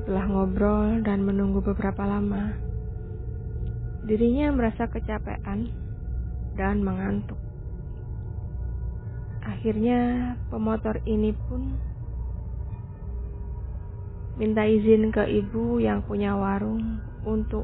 Setelah ngobrol dan menunggu beberapa lama, dirinya merasa kecapean dan mengantuk. Akhirnya pemotor ini pun minta izin ke ibu yang punya warung untuk